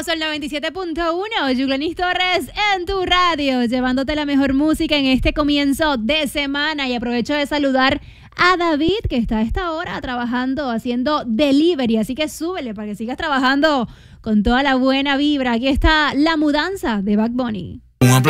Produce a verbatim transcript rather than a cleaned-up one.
Sol noventa y siete punto uno, Yuglenis Torres en tu radio, llevándote la mejor música en este comienzo de semana. Y aprovecho de saludar a David, que está a esta hora trabajando, haciendo delivery, así que súbele para que sigas trabajando con toda la buena vibra. Aquí está La Mudanza de Bad Bunny. Un